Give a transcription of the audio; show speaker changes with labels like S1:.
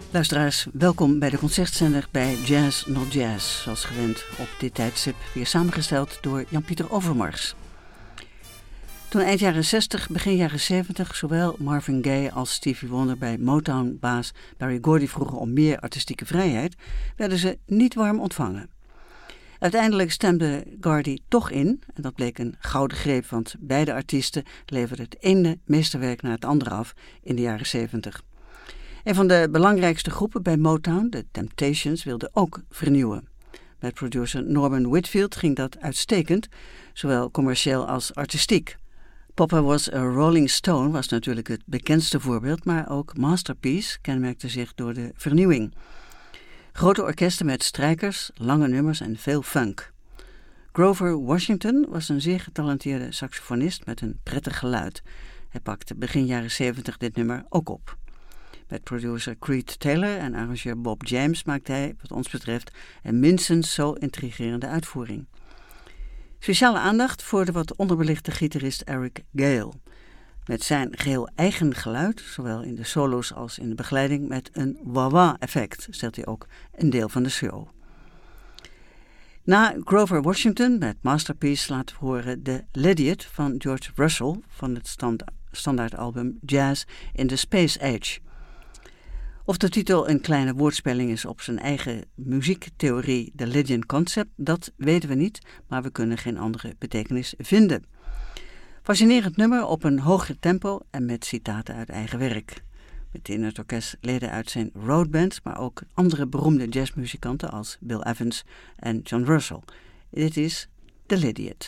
S1: Luisteraars, welkom bij de concertzender bij Jazz Not Jazz. Zoals gewend op dit tijdstip weer samengesteld door Jan-Pieter Overmars. Toen eind jaren 60, begin jaren 70 zowel Marvin Gaye als Stevie Wonder bij Motown-baas Berry Gordy vroegen om meer artistieke vrijheid, werden ze niet warm ontvangen. Uiteindelijk stemde Gordy toch in en dat bleek een gouden greep, want beide artiesten leverden het ene meesterwerk na het andere af in de jaren 70. Een van de belangrijkste groepen bij Motown, de Temptations, wilde ook vernieuwen. Met producer Norman Whitfield ging dat uitstekend, zowel commercieel als artistiek. Papa Was a Rolling Stone was natuurlijk het bekendste voorbeeld, maar ook Masterpiece kenmerkte zich door de vernieuwing. Grote orkesten met strijkers, lange nummers en veel funk. Grover Washington was een zeer getalenteerde saxofonist met een prettig geluid. Hij pakte begin jaren 70 dit nummer ook op. Met producer Creed Taylor en arrangeur Bob James maakte hij, wat ons betreft, een minstens zo intrigerende uitvoering. Speciale aandacht voor de wat onderbelichte gitarist Eric Gale. Met zijn geheel eigen geluid, zowel in de solo's als in de begeleiding, met een wah-wah-effect, stelt hij ook een deel van de show. Na Grover Washington met Masterpiece laten we horen de Lydiate van George Russell van het standaardalbum Jazz in the Space Age. Of de titel een kleine woordspelling is op zijn eigen muziektheorie, de Lydian Concept, dat weten we niet, maar we kunnen geen andere betekenis vinden. Fascinerend nummer op een hoger tempo en met citaten uit eigen werk. Met in het orkest leden uit zijn roadband, maar ook andere beroemde jazzmuzikanten als Bill Evans en John Russell. Dit is de Lydiate.